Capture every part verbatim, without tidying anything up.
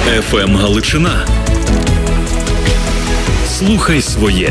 еф ем Галичина. Слухай своє.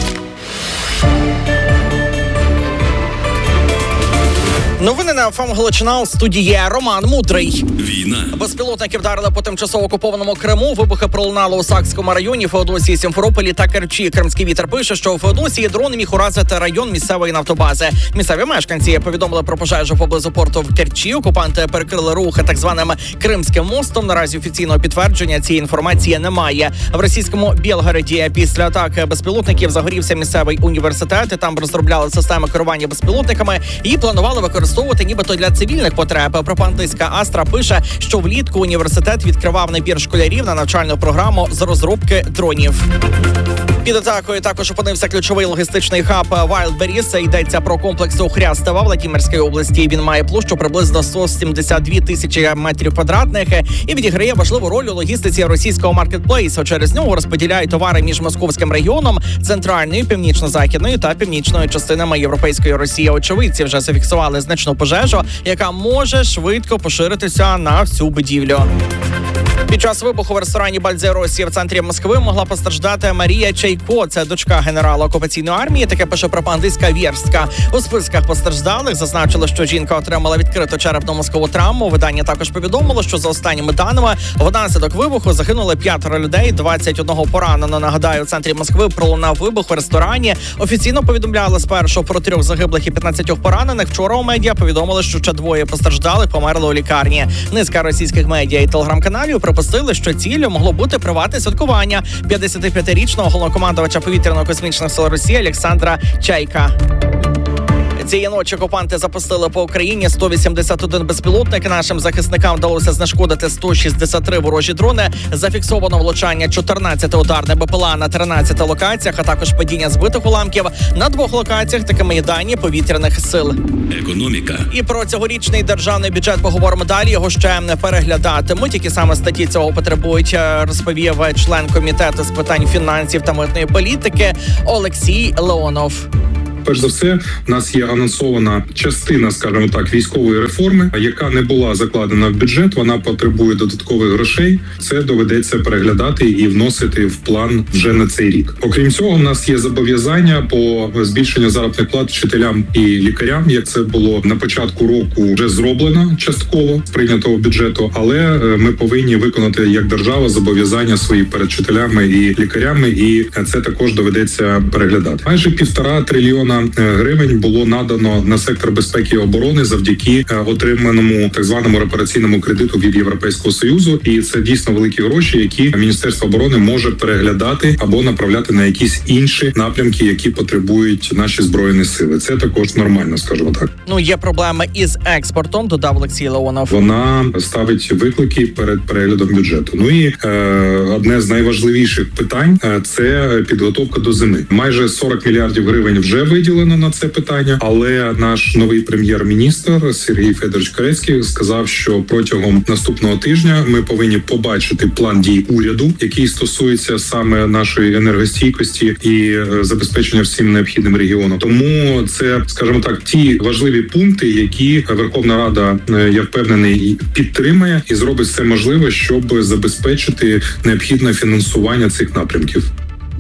Новини на еф ем Галичина, у студії Роман Мудрий. Війна. Безпілотники вдарили по тимчасово окупованому Криму. Вибухи пролунали у Сакському районі, Феодосії, Сімферополі та Керчі. Кримський вітер пише, що у Феодосії дрон міг уразити район місцевої нафтобази. Місцеві мешканці повідомили про пожежу поблизу порту в Керчі. Окупанти перекрили рух так званим Кримським мостом. Наразі офіційного підтвердження цієї інформації немає. В російському Білгороді після атаки безпілотників загорівся місцевий університет. Там розробляли системи керування безпілотниками і планували використовувати нібито для цивільних потреб. Пропагандистська Астра пише, що влітку університет відкривав набір школярів на навчальну програму з розробки дронів. Під атакою також опинився ключовий логістичний хаб Wildberries. Йдеться про комплекс у Хрястова Владимирській області. Він має площу приблизно сто сімдесят дві тисячі метрів квадратних і відіграє важливу роль у логістиці російського маркетплейсу. Через нього розподіляють товари між московським регіоном, центральною, північно-західною та північною частинами європейської Росії. Очевидці вже зафіксували значну пожежу, яка може швидко поширитися на всю будівлю. Під час вибуху в ресторані «Бальзеросі» в центрі Москви могла постраждати Марія Чайко. Це дочка генерала окупаційної армії. Таке пише пропагандистська Вєрстка. У списках постраждалих зазначили, що жінка отримала відкриту черепно-мозкову травму. Видання також повідомило, що за останніми даними внаслідок вибуху загинули п'ятеро людей, двадцять один поранено. Нагадаю, у центрі Москви пролунав вибух в ресторані. Офіційно повідомляли спершу про трьох загиблих і п'ятнадцятьох поранених. Вчора у медіа повідомили, що ще двоє постраждалих померли у лікарні. Низка російських медіа і телеграм-каналів припустили, що ціллю могло бути приватне святкування п'ятдесятип'ятирічного головнокомандувача повітряно-космічних сил Росії Олександра Чайка. Цієї ночі окупанти запустили по Україні сто вісімдесят один безпілотник. Нашим захисникам вдалося знешкодити сто шістдесят три ворожі дрони. Зафіксовано влучання чотирнадцяти ударних БПЛА на тринадцяти локаціях, а також падіння збитих уламків на двох локаціях. Такими є дані повітряних сил. Економіка. І про цьогорічний державний бюджет поговоримо далі. Його ще не переглядатимуть. Які саме статті цього потребують, розповів член комітету з питань фінансів та митної політики Олексій Леонов. Перш за все, в нас є анонсована частина, скажімо так, військової реформи, яка не була закладена в бюджет, вона потребує додаткових грошей. Це доведеться переглядати і вносити в план вже на цей рік. Окрім цього, в нас є зобов'язання по збільшенню заробітних плат вчителям і лікарям, як це було на початку року вже зроблено частково з прийнятого бюджету, але ми повинні виконати як держава зобов'язання свої перед вчителями і лікарями, і це також доведеться переглядати. Майже півтора трильйона гривень було надано на сектор безпеки і оборони завдяки отриманому так званому репараційному кредиту від Європейського Союзу. І це дійсно великі гроші, які Міністерство оборони може переглядати або направляти на якісь інші напрямки, які потребують наші Збройні Сили. Це також нормально, скажімо так. Ну, є проблеми із експортом, додав Олексій Леонов. Вона ставить виклики перед переглядом бюджету. Ну і е, одне з найважливіших питань – це підготовка до зими. Майже сорок мільярдів гривень вже виділено на це питання, але наш новий прем'єр-міністр Сергій Федорович Корецький сказав, що протягом наступного тижня ми повинні побачити план дій уряду, який стосується саме нашої енергостійкості і забезпечення всім необхідним регіоном. Тому це, скажімо так, ті важливі пункти, які Верховна Рада, я впевнений, підтримає і зробить все можливе, щоб забезпечити необхідне фінансування цих напрямків.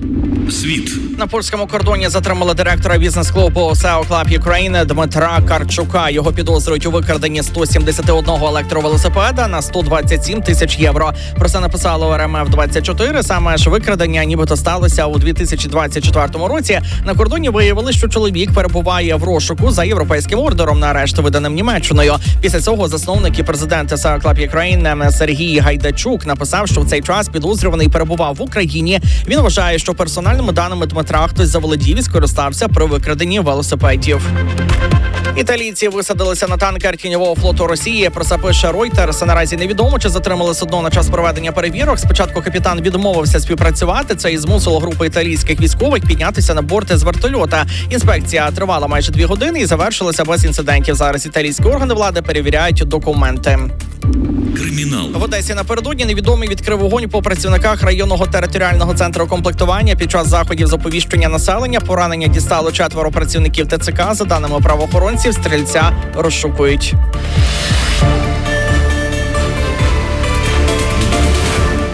Світ. На польському кордоні затримали директора бізнес-клубу сі і о Club Ukraine Дмитра Карчука. Його підозрюють у викраденні сто сімдесят один електровелосипеда на сто двадцять сім тисяч євро. Про це написало ар ем еф двадцять чотири. Саме ж викрадення нібито сталося у дві тисячі двадцять четвертому році. На кордоні виявили, що чоловік перебуває в розшуку за європейським ордером на арешт, виданим Німеччиною. Після цього засновник і президент сі і о Club Ukraine Сергій Гайдачук написав, що в цей час підозрюваний перебував в Україні. Він вважає, що персональними даними Дмитра хтось заволодів і скористався при викраденні велосипедів. Італійці висадилися на танкер тіньового флоту Росії. Про це пише Reuters. Наразі невідомо, чи затримали судно на час проведення перевірок. Спочатку капітан відмовився співпрацювати. Це і змусило групу італійських військових піднятися на борти з вертольота. Інспекція тривала майже дві години і завершилася без інцидентів. Зараз італійські органи влади перевіряють документи. Кримінал. В Одесі напередодні невідомий відкрив вогонь по працівниках районного територіального центру комплектування. Під час заходів з оповіщення населення поранення дістало четверо працівників те це ка. За даними правоохоронців, стрільця розшукують.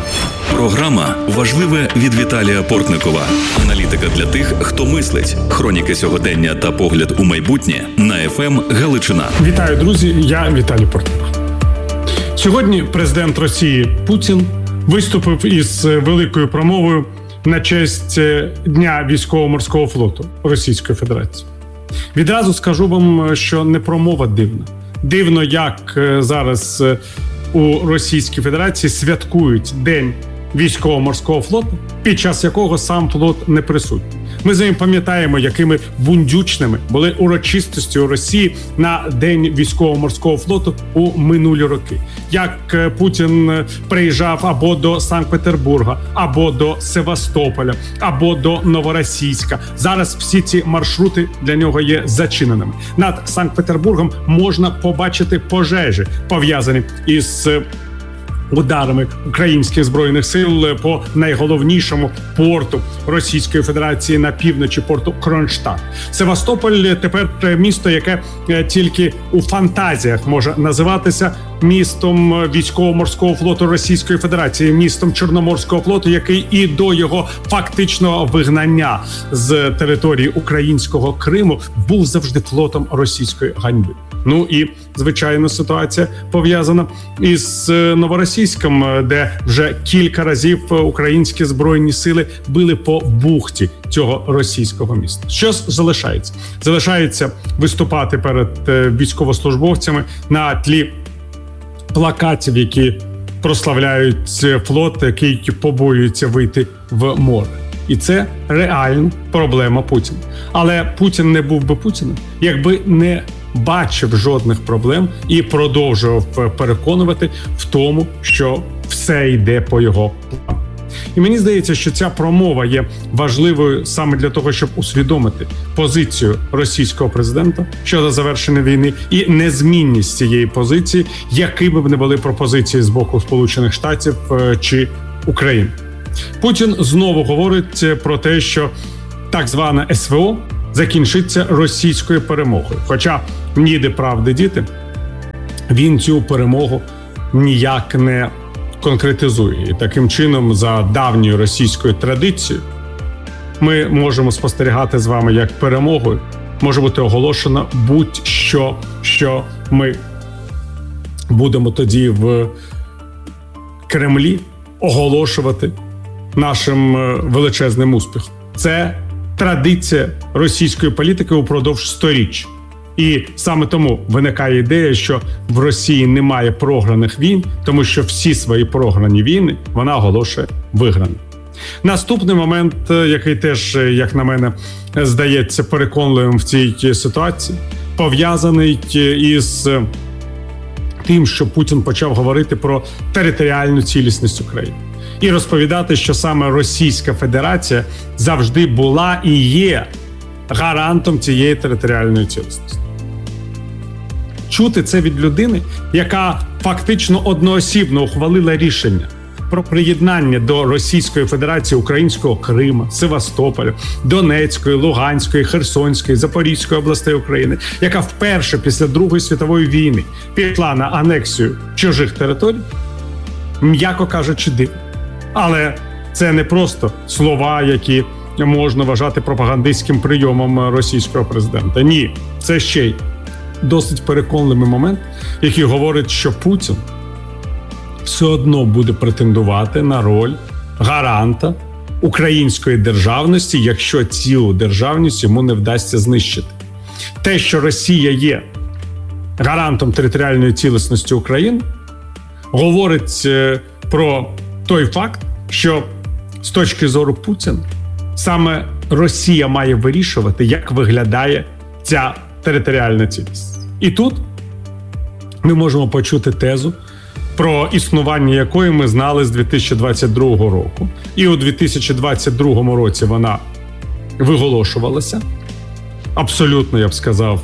Програма «Важливе» від Віталія Портникова. Аналітика для тих, хто мислить. Хроніки сьогодення та погляд у майбутнє на еф ем Галичина. Вітаю, друзі! Я Віталій Портников. Сьогодні президент Росії Путін виступив із великою промовою на честь Дня військово-морського флоту Російської Федерації. Відразу скажу вам, що не промова дивна. Дивно, як зараз у Російській Федерації святкують День військово-морського флоту, під час якого сам флот не присутній. Ми з вами пам'ятаємо, якими бундючними були урочистості у Росії на День військово-морського флоту у минулі роки. Як Путін приїжджав або до Санкт-Петербурга, або до Севастополя, або до Новоросійська. Зараз всі ці маршрути для нього є зачиненими. Над Санкт-Петербургом можна побачити пожежі, пов'язані із ударами українських збройних сил по найголовнішому порту Російської Федерації на півночі, порту Кронштадт. Севастополь тепер місто, яке тільки у фантазіях може називатися містом військово-морського флоту Російської Федерації, містом Чорноморського флоту, який і до його фактичного вигнання з території українського Криму був завжди флотом російської ганьби. Ну і, звичайно, ситуація пов'язана із Новоросійськом, де вже кілька разів українські збройні сили били по бухті цього російського міста. Що залишається? Залишається виступати перед військовослужбовцями на тлі плакатів, які прославляють флот, який побоюється вийти в море. І це реальна проблема Путіна. Але Путін не був би Путіним, якби не бачив жодних проблем і продовжував переконувати в тому, що все йде по його плану. І мені здається, що ця промова є важливою саме для того, щоб усвідомити позицію російського президента щодо завершення війни і незмінність цієї позиції, якими б не були пропозиції з боку Сполучених Штатів чи України. Путін знову говорить про те, що так звана ес ве о закінчиться російською перемогою. Хоча ніде правди діти, він цю перемогу ніяк не конкретизує. І таким чином, за давньою російською традицією, ми можемо спостерігати з вами, як перемогою може бути оголошено будь-що, що ми будемо тоді в Кремлі оголошувати нашим величезним успіхом. Це традиція російської політики упродовж сторіч. І саме тому виникає ідея, що в Росії немає програних війн, тому що всі свої програні війни вона оголошує виграними. Наступний момент, який теж, як на мене, здається переконливим в цій ситуації, пов'язаний із тим, що Путін почав говорити про територіальну цілісність України. І розповідати, що саме Російська Федерація завжди була і є гарантом цієї територіальної цілісності. Чути це від людини, яка фактично одноосібно ухвалила рішення про приєднання до Російської Федерації українського Крима, Севастополя, Донецької, Луганської, Херсонської, Запорізької областей України, яка вперше після Другої світової війни пішла на анексію чужих територій, м'яко кажучи, дивно. Але це не просто слова, які можна вважати пропагандистським прийомом російського президента. Ні, це ще й досить переконливий момент, який говорить, що Путін все одно буде претендувати на роль гаранта української державності, якщо цю державність йому не вдасться знищити. Те, що Росія є гарантом територіальної цілісності України, говорить про той факт, що з точки зору Путіна саме Росія має вирішувати, як виглядає ця територіальна цілісність. І тут ми можемо почути тезу, про існування якої ми знали з дві тисячі двадцять другого року. І у дві тисячі двадцять другому році вона виголошувалася. Абсолютно, я б сказав,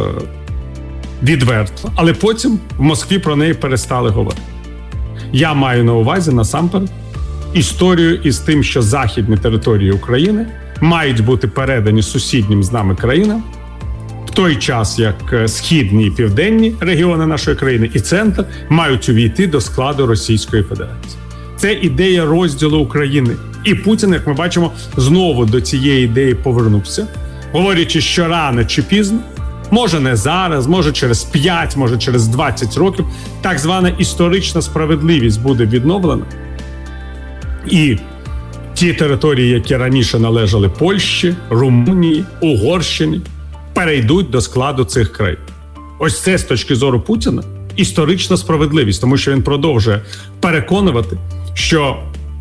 відверто. Але потім в Москві про неї перестали говорити. Я маю на увазі, насамперед, історію із тим, що західні території України мають бути передані сусіднім з нами країнам, в той час як східні і південні регіони нашої країни і центр мають увійти до складу Російської Федерації. Це ідея розділу України. І Путін, як ми бачимо, знову до цієї ідеї повернувся, говорячи, що рано чи пізно, може не зараз, може через п'ять, може через двадцять років, так звана історична справедливість буде відновлена. І ті території, які раніше належали Польщі, Румунії, Угорщині, перейдуть до складу цих країн. Ось це з точки зору Путіна історична справедливість, тому що він продовжує переконувати, що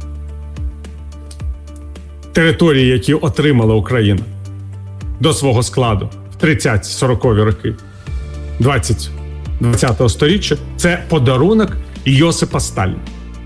території, які отримала Україна до свого складу в тридцяті-сорокові роки двадцятого сторіччя, це подарунок Йосипа Сталіна.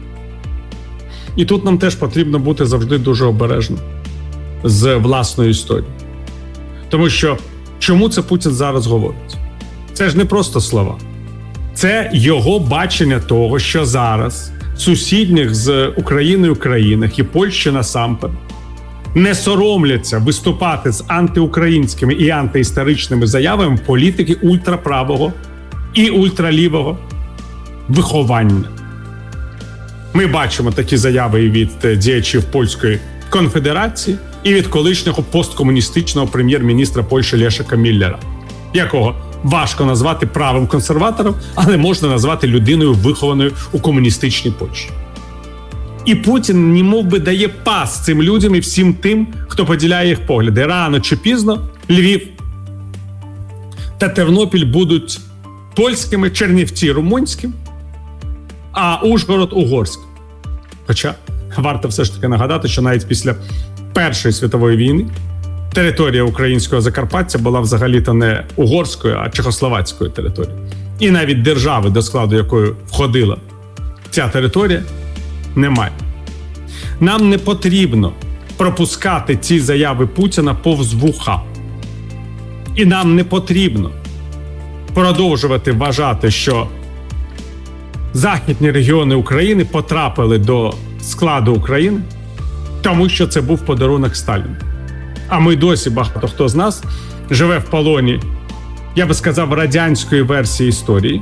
І тут нам теж потрібно бути завжди дуже обережним з власною історією. Тому що чому це Путін зараз говорить? Це ж не просто слова. Це його бачення того, що зараз в сусідніх з Україною країнах і Польщі насамперед не соромляться виступати з антиукраїнськими і антиісторичними заявами політики ультраправого і ультралівого виховання. Ми бачимо такі заяви і від діячів Польської конфедерації, і від колишнього посткомуністичного прем'єр-міністра Польщі Лешика Міллера, якого важко назвати правим консерватором, але можна назвати людиною, вихованою у комуністичній Польщі. І Путін немов би дає пас цим людям і всім тим, хто поділяє їх погляди. Рано чи пізно Львів та Тернопіль будуть польськими, Чернівці – румунським, а Ужгород – угорським. Хоча варто все ж таки нагадати, що навіть після Першої світової війни територія українського Закарпаття була взагалі-то не угорською, а чехословацькою територією. І навіть держави, до складу якої входила ця територія, немає. Нам не потрібно пропускати ці заяви Путіна повз вуха. І нам не потрібно продовжувати вважати, що західні регіони України потрапили до складу України, тому що це був подарунок Сталіну. А ми досі, багато хто з нас, живе в полоні, я би сказав, радянської версії історії.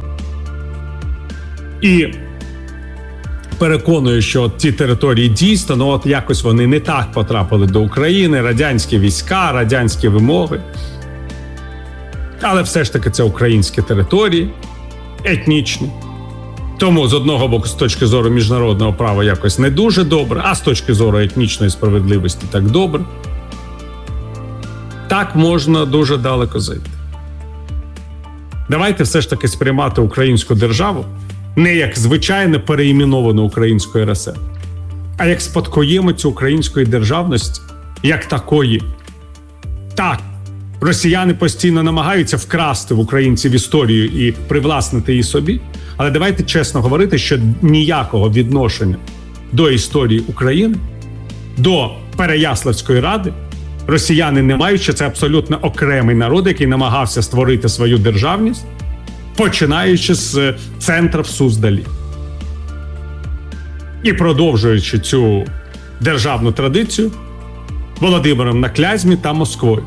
І переконую, що ці території дійсно, ну от якось вони не так потрапили до України, радянські війська, радянські вимоги. Але все ж таки це українські території, етнічні. Тому, з одного боку, з точки зору міжнародного права якось не дуже добре, а з точки зору етнічної справедливості так добре. Так можна дуже далеко зайти. Давайте все ж таки сприймати українську державу не як звичайно переіменовану українську ер ес ер, а як спадкоємицю української державності, як такої. Так, росіяни постійно намагаються вкрасти в українців історію і привласнити її собі, але давайте чесно говорити, що ніякого відношення до історії України, до Переяславської ради росіяни не мають, що це абсолютно окремий народ, який намагався створити свою державність, починаючи з центра в Суздалі. І продовжуючи цю державну традицію Володимиром на Клязьмі та Москвою.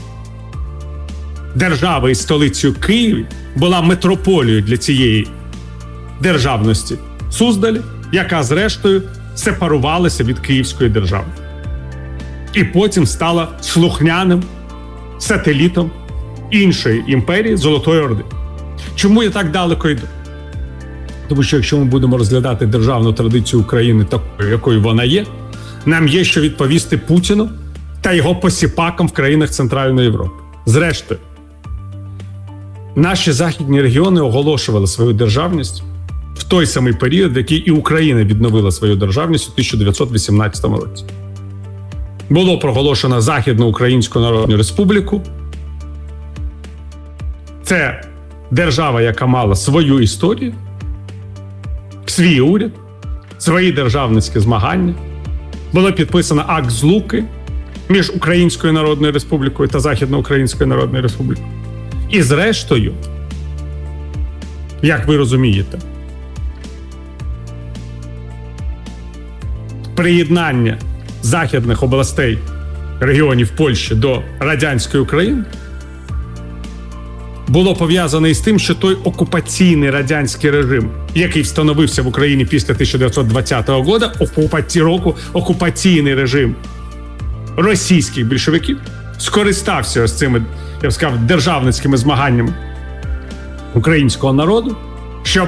Держава із столицею Києві була метрополією для цієї державності Суздалі, яка зрештою сепарувалася від Київської держави. І потім стала слухняним сателітом іншої імперії Золотої Орди. Чому я так далеко йду? Тому що якщо ми будемо розглядати державну традицію України такою, якою вона є, нам є що відповісти Путіну та його посіпакам в країнах Центральної Європи. Зрештою, наші західні регіони оголошували свою державність в той самий період, в який і Україна відновила свою державність у тисяча дев'ятсот вісімнадцятому році. Було проголошено Західну Українську Народну Республіку. Це держава, яка мала свою історію, свій уряд, свої державницькі змагання. Було підписано акт Злуки між Українською Народною Республікою та Західноукраїнською Народною Республікою. І зрештою, як ви розумієте, приєднання західних областей, регіонів Польщі до радянської України було пов'язане із тим, що той окупаційний радянський режим, який встановився в Україні після тисяча дев'ятсот двадцятого року, окупаці... року, окупаційний режим російських більшовиків, скористався ось цими, я б сказав, державницькими змаганнями українського народу, щоб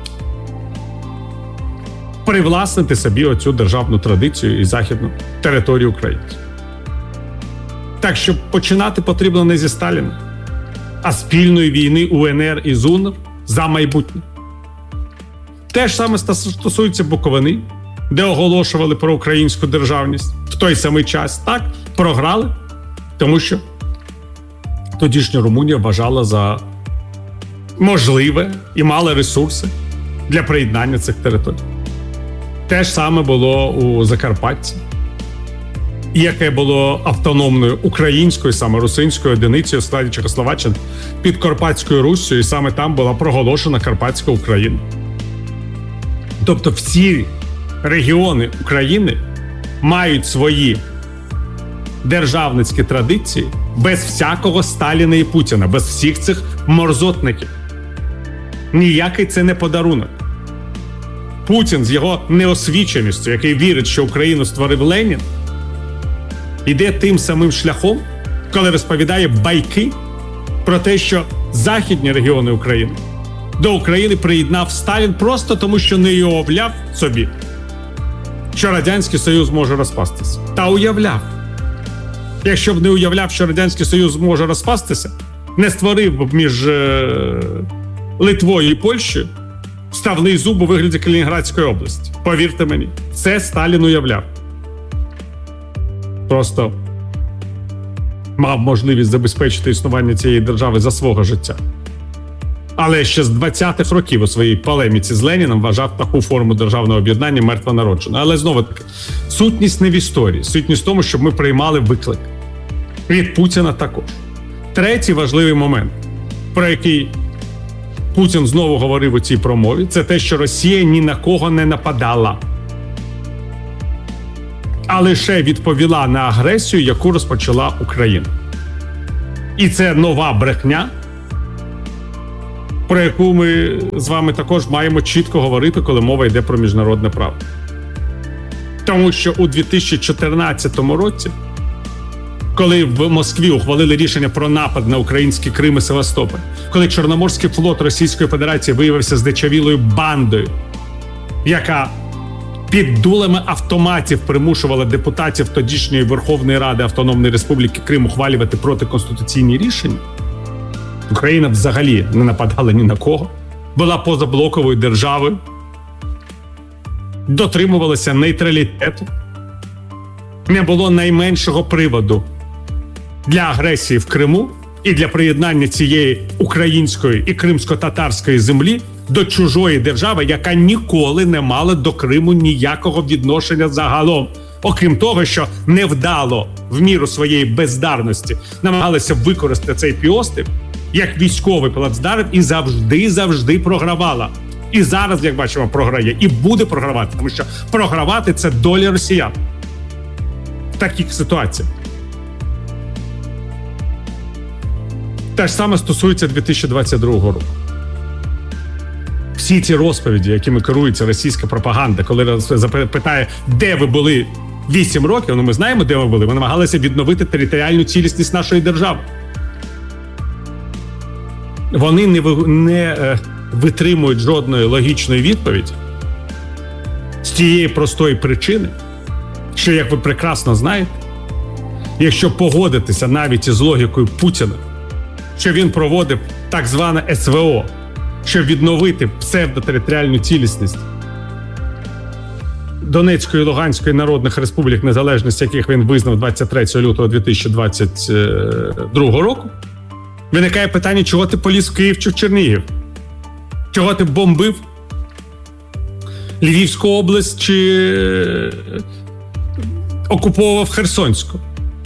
привласнити собі оцю державну традицію і західну територію України. Так що починати потрібно не зі Сталіна, а спільної війни УНР і ЗУНР за майбутнє. Те ж саме стосується Буковини, де оголошували про українську державність в той самий час. Так, програли, тому що тодішня Румунія вважала за можливе і мала ресурси для приєднання цих територій. Те ж саме було у Закарпатті, яке було автономною українською, саме русинською одиницею в складі Чехословаччини під Карпатською Руссю, і саме там була проголошена Карпатська Україна. Тобто всі регіони України мають свої державницькі традиції без всякого Сталіна і Путіна, без всіх цих морзотників. Ніякий це не подарунок. Путін з його неосвіченістю, який вірить, що Україну створив Ленін, іде тим самим шляхом, коли розповідає байки про те, що західні регіони України до України приєднав Сталін просто тому, що не уявляв собі, що Радянський Союз може розпастися. Та уявляв. Якщо б не уявляв, що Радянський Союз може розпастися, не створив б між е- Литвою і Польщею вставний зуб у вигляді Калінінградської області. Повірте мені, це Сталін уявляв. Просто мав можливість забезпечити існування цієї держави за свого життя. Але ще з двадцятих років у своїй полеміці з Леніном вважав таку форму державного об'єднання мертвонародженою. Але знову-таки, сутність не в історії. Сутність в тому, щоб ми приймали виклик. Від Путіна також. Третій важливий момент, про який Путін знову говорив у цій промові, це те, що Росія ні на кого не нападала, а лише відповіла на агресію, яку розпочала Україна. І це нова брехня, про яку ми з вами також маємо чітко говорити, коли мова йде про міжнародне право. Тому що у дві тисячі чотирнадцятому році, коли в Москві ухвалили рішення про напад на український Крим і Севастополь, коли Чорноморський флот Російської Федерації виявився здичавілою бандою, яка під дулами автоматів примушувала депутатів тодішньої Верховної Ради Автономної Республіки Крим ухвалювати протиконституційні рішення, Україна взагалі не нападала ні на кого, була позаблоковою державою, дотримувалася нейтралітету, не було найменшого приводу для агресії в Криму і для приєднання цієї української і кримсько-татарської землі до чужої держави, яка ніколи не мала до Криму ніякого відношення загалом. Окрім того, що невдало в міру своєї бездарності намагалися використати цей півострів як військовий плацдарм і завжди-завжди програвала. І зараз, як бачимо, програє. І буде програвати, тому що програвати – це доля росіян в таких ситуаціях. Те ж саме стосується дві тисячі двадцять другого року. Всі ці розповіді, якими керується російська пропаганда, коли запитає, де ви були вісім років, ну ми знаємо, де ми були, ми намагалися відновити територіальну цілісність нашої держави. Вони не, ви, не е, витримують жодної логічної відповіді з тієї простої причини, що, як ви прекрасно знаєте, якщо погодитися навіть із логікою Путіна, що він проводив так зване ес ве о, щоб відновити псевдотериторіальну цілісність Донецької і Луганської народних республік, незалежність яких він визнав двадцять третього лютого дві тисячі двадцять другого року, виникає питання, чого ти поліз в Київ чи в Чернігів? Чого ти бомбив Львівську область чи окуповував Херсонську?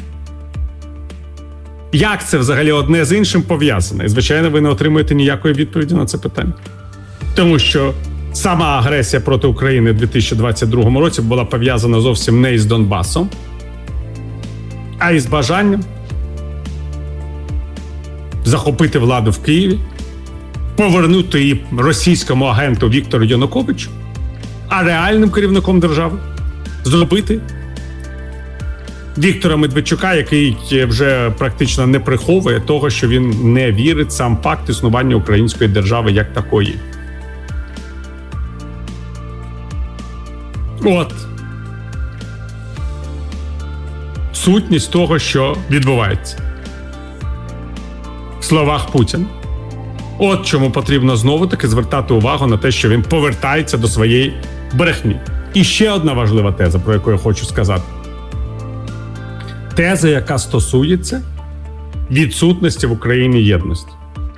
Як це взагалі одне з іншим пов'язане? І, звичайно, ви не отримуєте ніякої відповіді на це питання. Тому що сама агресія проти України в дві тисячі двадцять другому році була пов'язана зовсім не із Донбасом, а із бажанням захопити владу в Києві, повернути її російському агенту Віктору Януковичу, а реальним керівником держави зробити Віктора Медведчука, який вже практично не приховує того, що він не вірить в сам факт існування української держави як такої. От сутність того, що відбувається в словах Путіна. От чому потрібно знову-таки звертати увагу на те, що він повертається до своєї брехні. І ще одна важлива теза, про яку я хочу сказати. Теза, яка стосується відсутності в Україні єдності.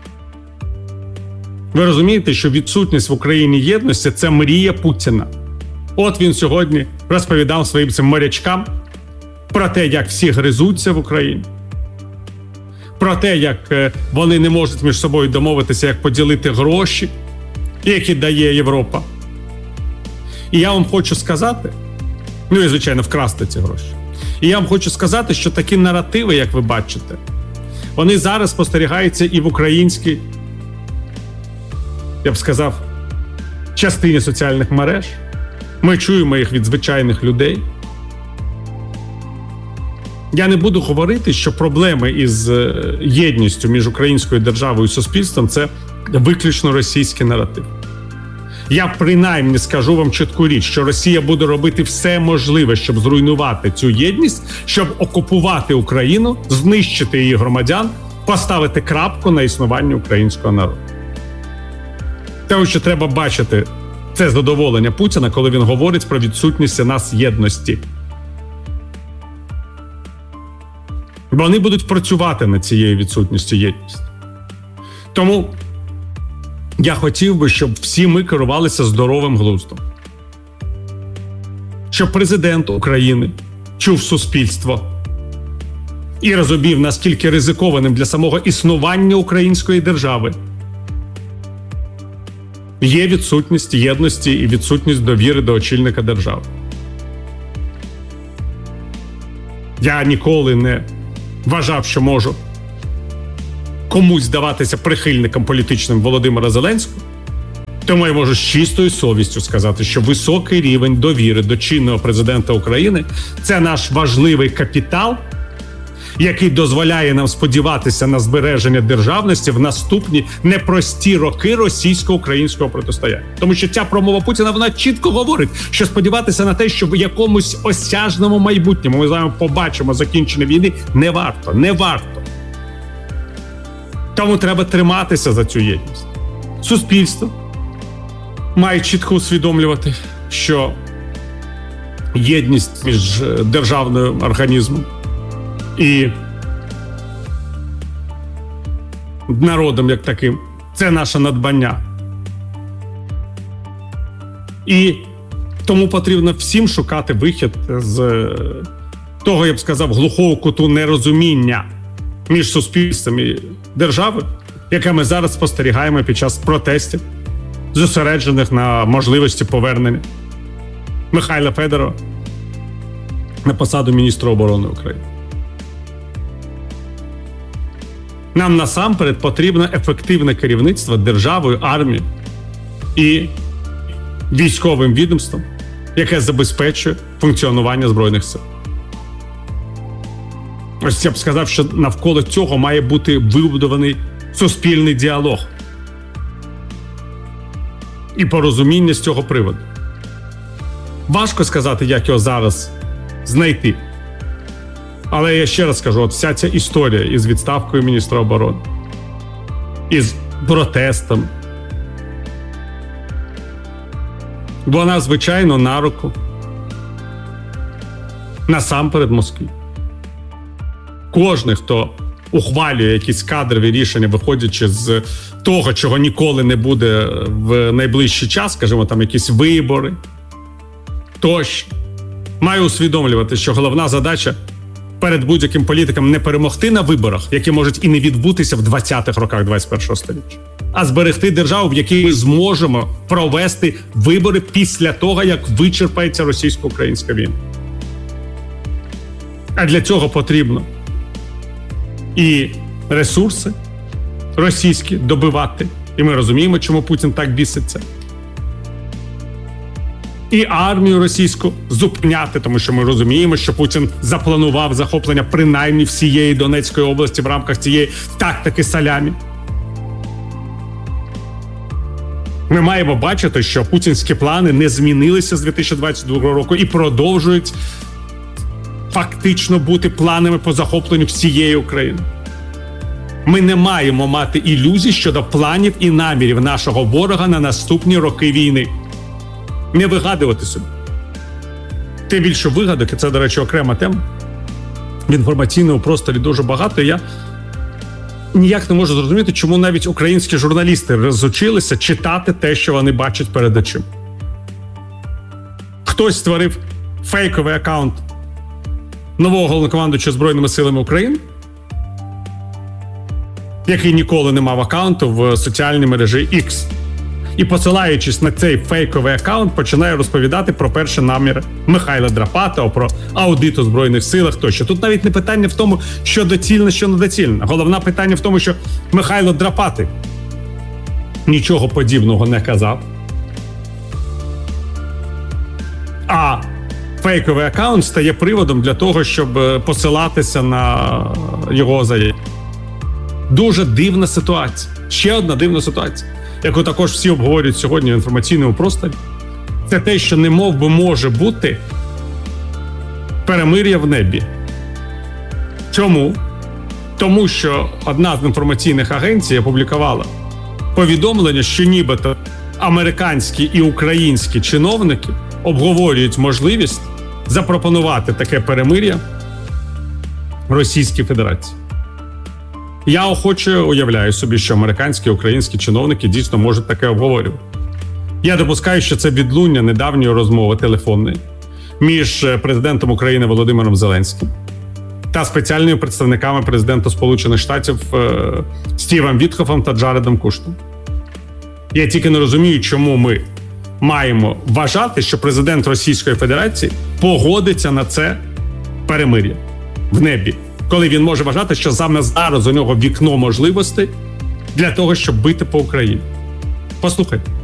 Ви розумієте, що відсутність в Україні єдності – це мрія Путіна. От він сьогодні розповідав своїм цим морячкам про те, як всі гризуться в Україні, про те, як вони не можуть між собою домовитися, як поділити гроші, які дає Європа. І я вам хочу сказати, ну і, звичайно, вкрасти ці гроші. І я вам хочу сказати, що такі наративи, як ви бачите, вони зараз спостерігаються і в українській, я б сказав, частині соціальних мереж. Ми чуємо їх від звичайних людей. Я не буду говорити, що проблеми із єдністю між українською державою і суспільством – це виключно російський наратив. Я принаймні скажу вам чітку річ, що Росія буде робити все можливе, щоб зруйнувати цю єдність, щоб окупувати Україну, знищити її громадян, поставити крапку на існуванні українського народу. Тому що треба бачити це задоволення Путіна, коли він говорить про відсутність у нас єдності. Вони будуть працювати над цією відсутністю єдності. Тому я хотів би, щоб всі ми керувалися здоровим глуздом. Щоб президент України чув суспільство і розумів, наскільки ризикованим для самого існування української держави є відсутність єдності і відсутність довіри до очільника держави. Я ніколи не вважав, що можу комусь здаватися прихильником політичним Володимира Зеленського, тому я можу з чистою совістю сказати, що високий рівень довіри до чинного президента України – це наш важливий капітал, який дозволяє нам сподіватися на збереження державності в наступні непрості роки російсько-українського протистояння. Тому що ця промова Путіна, вона чітко говорить, що сподіватися на те, що в якомусь осяжному майбутньому ми з вами побачимо закінчення війни, не варто, не варто. Тому треба триматися за цю єдність. Суспільство має чітко усвідомлювати, що єдність між державним організмом і народом як таким – це наше надбання. І тому потрібно всім шукати вихід з того, я б сказав, глухого куту нерозуміння між суспільством і державою, яке ми зараз спостерігаємо під час протестів, зосереджених на можливості повернення Михайла Федорова на посаду міністра оборони України. Нам насамперед потрібно ефективне керівництво державою, армією і військовим відомством, яке забезпечує функціонування Збройних сил. Ось я б сказав, що навколо цього має бути вибудований суспільний діалог і порозуміння з цього приводу. Важко сказати, як його зараз знайти. Але я ще раз скажу, от вся ця історія із відставкою міністра оборони, із протестом, вона, звичайно, на руку насамперед Москві. Кожен, хто ухвалює якісь кадрові рішення, виходячи з того, чого ніколи не буде в найближчий час, скажімо, там якісь вибори, тощо, має усвідомлювати, що головна задача перед будь-яким політиком не перемогти на виборах, які можуть і не відбутися в двадцятих роках двадцять першого століття, а зберегти державу, в якій ми зможемо провести вибори після того, як вичерпається російсько-українська війна. А для цього потрібно і ресурси, російські добивати. І ми розуміємо, чому Путін так біситься. І армію російську зупиняти, тому що ми розуміємо, що Путін запланував захоплення принаймні всієї Донецької області в рамках цієї тактики салямі. Ми маємо бачити, що путінські плани не змінилися з дві тисячі двадцять другого року і продовжують фактично бути планами по захопленню всієї України. Ми не маємо мати ілюзій щодо планів і намірів нашого ворога на наступні роки війни. Не вигадувати собі. Тим більше вигадок, і це, до речі, окрема тема, в інформаційному просторі дуже багато, і я ніяк не можу зрозуміти, чому навіть українські журналісти розучилися читати те, що вони бачать перед очима. Хтось створив фейковий аккаунт нового головнокомандуючого Збройними силами України, який ніколи не мав аккаунту в соціальній мережі X. І, посилаючись на цей фейковий аккаунт, починає розповідати про перші наміри Михайла Драпатова, про аудит у Збройних силах тощо. Тут навіть не питання в тому, що доцільно, що недоцільно. Головне питання в тому, що Михайло Драпатий нічого подібного не казав. А фейковий аккаунт стає приводом для того, щоб посилатися на його заяву. Дуже дивна ситуація. Ще одна дивна ситуація, яку також всі обговорюють сьогодні в інформаційному просторі. Це те, що немов би може бути перемир'я в небі. Чому? Тому що одна з інформаційних агенцій опублікувала повідомлення, що нібито американські і українські чиновники обговорюють можливість запропонувати таке перемир'я Російській Федерації. Я охоче уявляю собі, що американські і українські чиновники дійсно можуть таке обговорювати. Я допускаю, що це відлуння недавньої розмови телефонної між президентом України Володимиром Зеленським та спеціальними представниками президента Сполучених Штатів Стівом Віткофом та Джаредом Кушнером. Я тільки не розумію, чому ми маємо вважати, що президент Російської Федерації погодиться на це перемир'я в небі, коли він може вважати, що саме зараз у нього вікно можливостей для того, щоб бити по Україні. Послухайте.